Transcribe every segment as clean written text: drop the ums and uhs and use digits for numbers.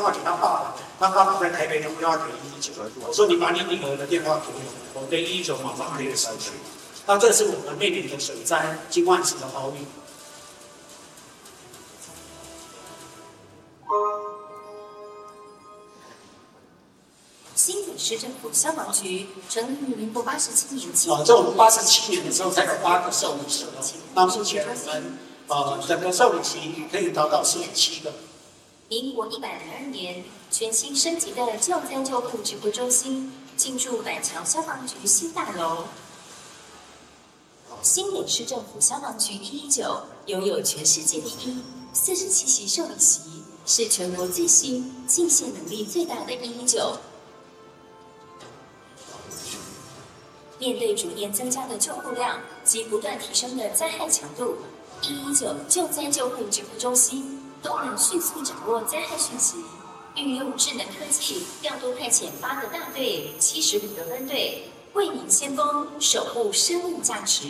话给他爸爸，他爸爸在台北打电话给119，我说你把你女儿的电话给我，我跟119马上可以上去。那这是我们面临的水灾、金万市的豪雨。 新北市政府消防局成立于民国87年起。 在我们87年的时候才有8个受理者，那目前我们整个受理期可以达到47个。 民国102年，全新升级的救灾救护指挥中心进驻板桥消防局新大楼。新北市政府消防局119拥有全世界第一47席受理席，是全国最新、进线能力最大的119。面对逐年增加的救护量及不断提升的灾害强度，119救灾救护指挥中心都能迅速掌握灾害讯息，运用智能科技，调度派遣8个大队、75个分队，为民先锋，守护生命价值。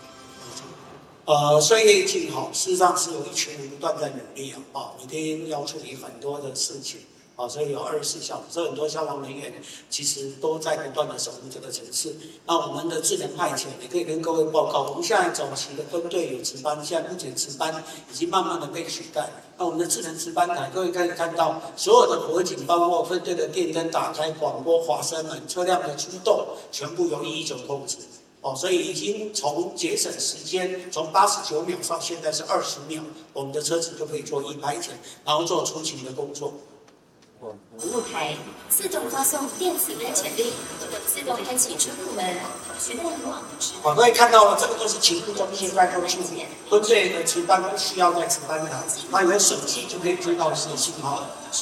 岁月静好，事实上是有一群人不断在努力每天要处理很多的事情。所以有24小时，所以很多消防人员其实都在不断的守护这个城市。那我们的智能派遣也可以跟各位报告，我们现在早期的分队有值班，现在目前值班已经慢慢的被取代。那我们的智能值班台，各位可以看到所有的火警，包括分队的电灯打开、广播、滑绳门、车辆的出动，全部由119控制。所以已经从节省时间，从89秒到现在是20秒，我们的车子就可以做派遣，然后做出勤的工作。 服务台自动发送电子派遣令，自动开启车库门，取代以往的各位看到了，这个都是勤务中心在做处理，分队的值班不需要在值班台，那有手机就可以知道是信号。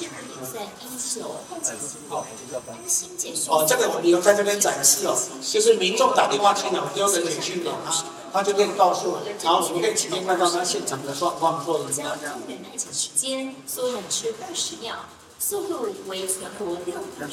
这个我们有在这边展示就是民众打电话进来，我丢个简讯给他就可以告诉我，然后我们可以直接看到他现场的状况做怎么样。 派遣时间缩短至20秒。速度为全国6秒。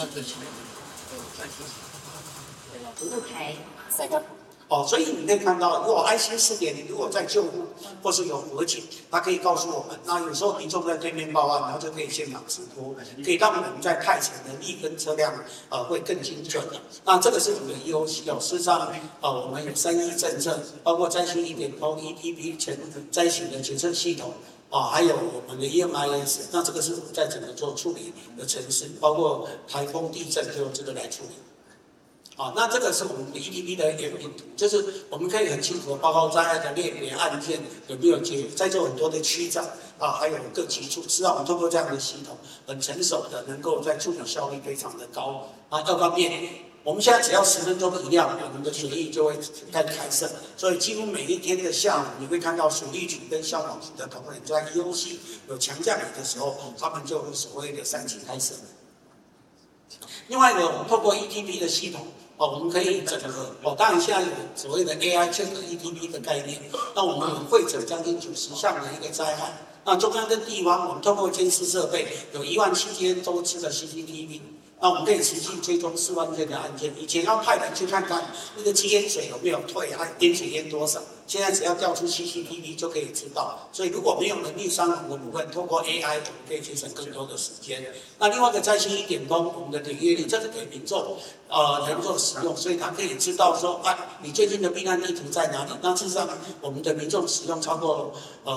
服务台赛道。 所以你可以看到，如果 IC 4.0如果在救护或是有火警，它可以告诉我们。那有时候民众在对面报案，然后就可以现场直播，可以让我们在派遣能力跟车辆会更精准。那这个是我们的优势事实上我们有3E政策，包括灾星1.0 ETP 全灾情的检测系统。还有我们的 EMIS， 那这个是在整个做处理的城市，包括台风、地震就用这个来处理。那这个是我们的 ETP 的演变图，就是我们可以很清楚的报告灾害的类别案件有没有在做很多的区长还有各级处，实际上我们通过这样的系统，很成熟的，能够在处理效率非常的高。二方面，我们现在只要10分钟一辆，我们的水力就会开设，所以几乎每一天的下午，你会看到水利局跟消防局的同仁在 EOC 有强降雨的时候，他们就有所谓的3级开设。另外呢，我们透过 ETP 的系统，我们可以整合当然现在有所谓的 AI 结合 ETP 的概念，那我们有会诊将近90项的一个灾害。那中央跟地方，我们透过监视设备，有17000多次的 CCTV。那我们可以持续追踪4万件的案件。以前要派人去看看那个积淹水有没有退，还淹水淹多少，现在只要调出 CCTV 就可以知道。所以如果没有能力伤亡的部分，透过 AI 我们可以节省更多的时间。那另外一个灾星1.0，我们的点阅率，这是给民众能够使用，所以他可以知道说你最近的避难地图在哪里。那事实上我们的民众使用超过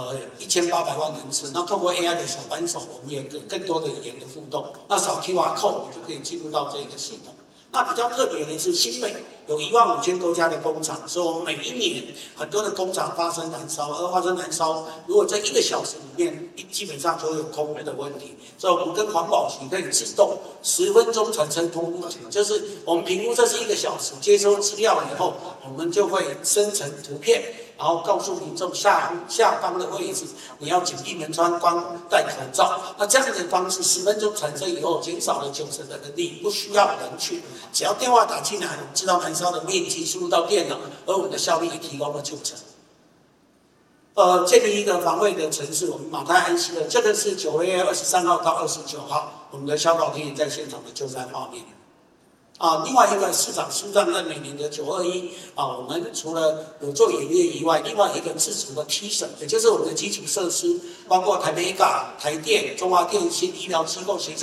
1800万人次。那透过 AI 的小帮手，我们有更多的语言的互动。那扫 QR code 就可以进入到这个系统。那比较特别的是，新北有15000多家的工厂，所以我们每一年很多的工厂发生燃烧，而发生燃烧，如果在1个小时里面，基本上就会有空污的问题。所以我们跟环保局可以自动10分钟产生空污，就是我们评估这是1个小时，接收资料以后，我们就会生成图片。然后告诉民众下方的位置，你要紧闭门窗、戴口罩。那这样的方式10分钟产生以后，减少了90%的能力，不需要人去，只要电话打进来，我们知道燃烧的面积输入到电脑，而我们的效率也提高了90%。建立一个防卫的城市，我们马太安息了。这个是9月23号到29号，我们的消防队员在现场的救灾画面。另外一个市长苏丈任每年的921我们除了有做演练以外，另外一个自主的提升，也就是我们的基础设施，包括台北港、台电、中华电信、医疗机构、学生。